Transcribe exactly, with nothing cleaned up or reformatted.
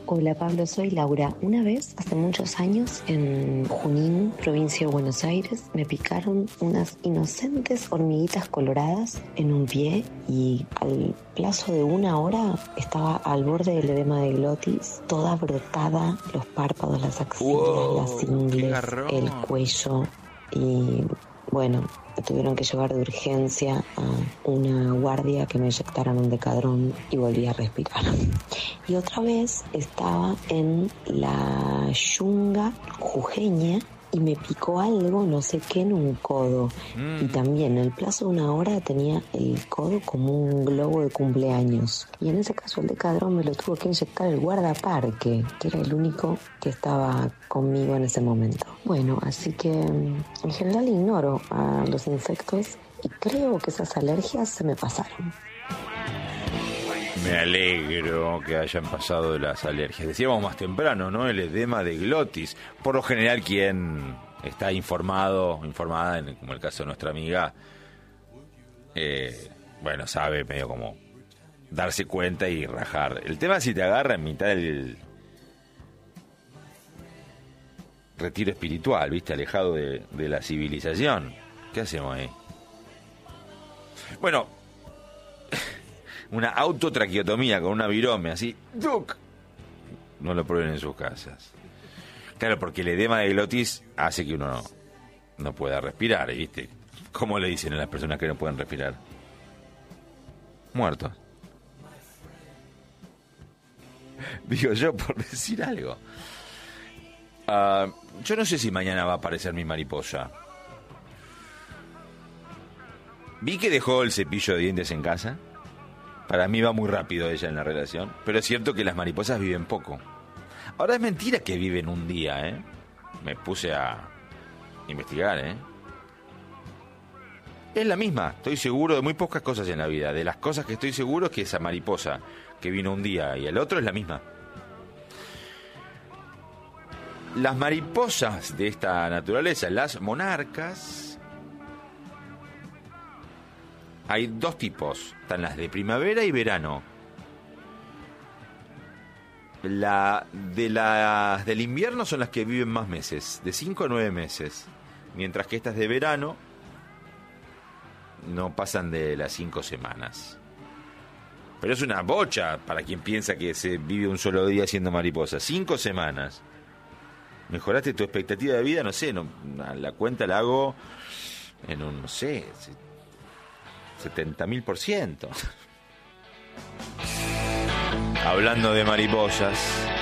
Hola Pablo, soy Laura. Una vez, hace muchos años, en Junín, provincia de Buenos Aires, me picaron unas inocentes hormiguitas coloradas en un pie y al plazo de una hora estaba al borde del edema de glotis, toda brotada, los párpados, las axilas, wow, las ingles, el cuello y... Bueno, me tuvieron que llevar de urgencia a una guardia que me inyectaran un decadrón y volví a respirar. Y otra vez estaba en la yunga jujeña y me picó algo, no sé qué, en un codo. Mm. Y también en el plazo de una hora tenía el codo como un globo de cumpleaños. Y en ese caso el decadrón me lo tuvo que inyectar el guardaparque, que era el único que estaba conmigo en ese momento. Bueno, así que en general ignoro a los insectos y creo que esas alergias se me pasaron. Me alegro que hayan pasado las alergias. Decíamos más temprano, ¿no? El edema de glotis. Por lo general, quien está informado, informada, en, como el caso de nuestra amiga, eh, bueno, sabe medio como darse cuenta y rajar. El tema es si te agarra en mitad del retiro espiritual, ¿viste? Alejado de, de la civilización. ¿Qué hacemos ahí? Bueno... Una autotraqueotomía con una virome, así, ¡duc! No lo prueben en sus casas. Claro, porque el edema de glotis hace que uno no, no pueda respirar, ¿viste? ¿Cómo le dicen a las personas que no pueden respirar? Muertos. Digo yo, por decir algo. Uh, yo no sé si mañana va a aparecer mi mariposa. Vi que dejó el cepillo de dientes en casa. Para mí va muy rápido ella en la relación. Pero es cierto que las mariposas viven poco. Ahora es mentira que viven un día, ¿eh? Me puse a investigar, ¿eh? Es la misma. Estoy seguro de muy pocas cosas en la vida. De las cosas que estoy seguro es que esa mariposa que vino un día y el otro es la misma. Las mariposas de esta naturaleza, las monarcas... Hay dos tipos, están las de primavera y verano. La de las del invierno son las que viven más meses, de cinco a nueve meses, mientras que estas de verano no pasan de las cinco semanas. Pero es una bocha para quien piensa que se vive un solo día siendo mariposa. Cinco semanas. Mejoraste tu expectativa de vida, no sé, no, la cuenta la hago en un, no sé... setenta mil por ciento. Hablando de mariposas,